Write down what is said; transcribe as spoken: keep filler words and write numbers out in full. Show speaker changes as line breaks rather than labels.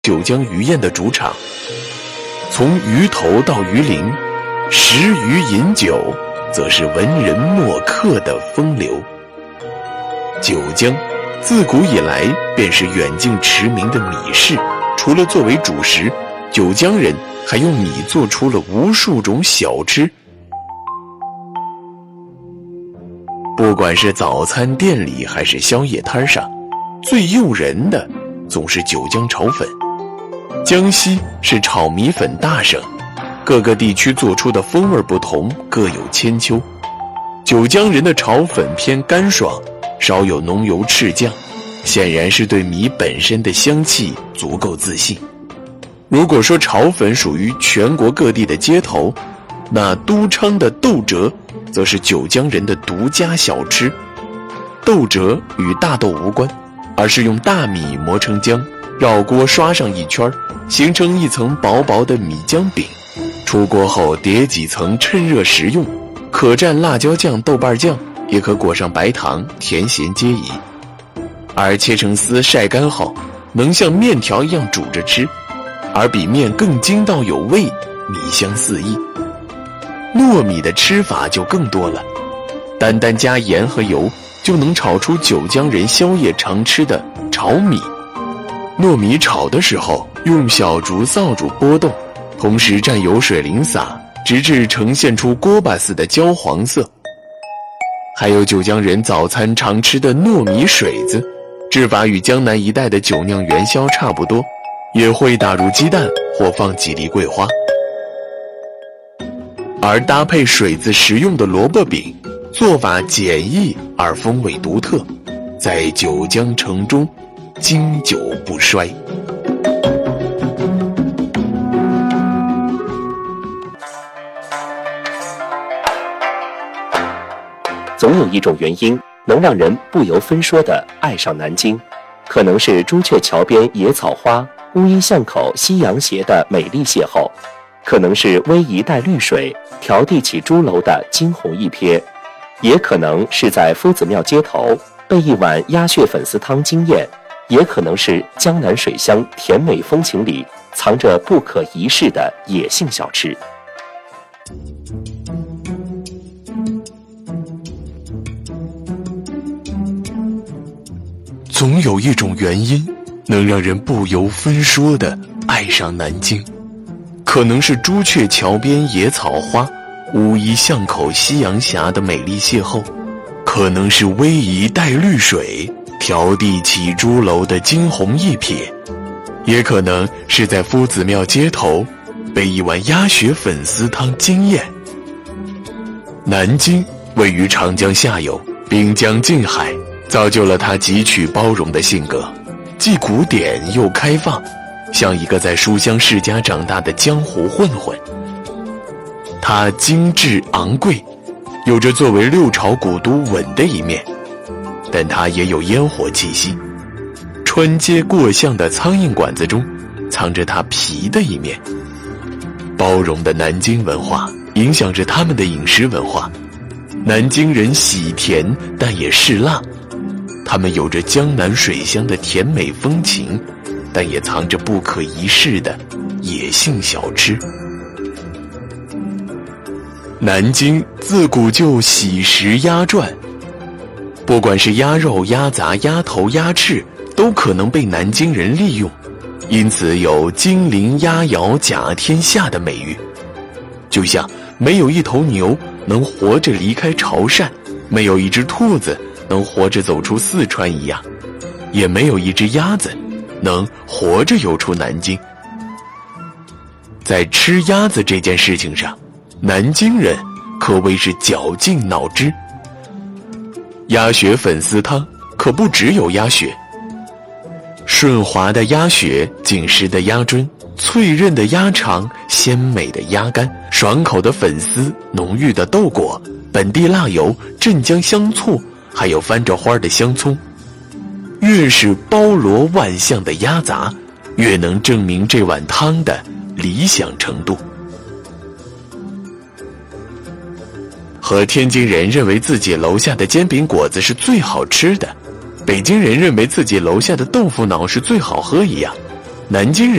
九江鱼宴的主场。从鱼头到鱼鳞，食鱼饮酒，则是文人墨客的风流。九江自古以来便是远近驰名的米市，除了作为主食，九江人还用米做出了无数种小吃。不管是早餐店里还是宵夜摊上，最诱人的总是九江炒粉。江西是炒米粉大省，各个地区做出的风味不同，各有千秋。九江人的炒粉偏干爽，少有浓油赤酱，显然是对米本身的香气足够自信。如果说炒粉属于全国各地的街头，那都昌的豆折则是九江人的独家小吃。豆折与大豆无关，而是用大米磨成浆，绕锅刷上一圈，形成一层薄薄的米浆饼，出锅后叠几层，趁热食用，可蘸辣椒酱、豆瓣酱，也可裹上白糖，甜咸皆宜。而切成丝晒干后，能像面条一样煮着吃，而比面更筋道有味，米香四溢。糯米的吃法就更多了，单单加盐和油就能炒出九江人宵夜常吃的炒米。糯米炒的时候用小竹扫帚拨动，同时蘸油水淋洒，直至呈现出锅巴似的焦黄色。还有九江人早餐常吃的糯米水子，制法与江南一带的酒酿元宵差不多，也会打入鸡蛋或放几粒桂花。而搭配水子食用的萝卜饼，做法简易而风味独特，在九江城中经久不衰。
总有一种原因能让人不由分说地爱上南京，可能是朱雀桥边野草花、乌衣巷口西洋鞋的美丽邂逅，可能是逶迤带绿水、迢递起朱楼的惊鸿一瞥，也可能是在夫子庙街头被一碗鸭血粉丝汤惊艳，也可能是江南水乡甜美风情里藏着不可一世的野性小吃。
总有一种原因能让人不由分说地爱上南京，可能是朱雀桥边野草花、乌衣巷口西洋霞的美丽邂逅，可能是逶迤带绿水、迢递起朱楼的惊鸿一瞥，也可能是在夫子庙街头被一碗鸭血粉丝汤惊艳。南京位于长江下游，滨江近海，造就了他汲取包容的性格，既古典又开放，像一个在书香世家长大的江湖混混。他精致昂贵，有着作为六朝古都稳的一面，但它也有烟火气息。穿街过巷的苍蝇馆子中藏着它皮的一面。包容的南京文化影响着他们的饮食文化。南京人喜甜，但也嗜辣。他们有着江南水乡的甜美风情，但也藏着不可一世的野性小吃。南京自古就喜食鸭馔，不管是鸭肉、鸭杂、鸭头、鸭翅，都可能被南京人利用，因此有金陵鸭窑甲天下的美誉。就像没有一头牛能活着离开潮汕，没有一只兔子能活着走出四川一样，也没有一只鸭子能活着游出南京。在吃鸭子这件事情上，南京人可谓是绞尽脑汁。鸭血粉丝汤可不只有鸭血，顺滑的鸭血、紧实的鸭胗、脆韧的鸭肠、鲜美的鸭肝、爽口的粉丝、浓郁的豆果、本地辣油、镇江香醋，还有翻着花的香葱。越是包罗万象的鸭杂，越能证明这碗汤的理想程度。和天津人认为自己楼下的煎饼果子是最好吃的，北京人认为自己楼下的豆腐脑是最好喝一样， 南京人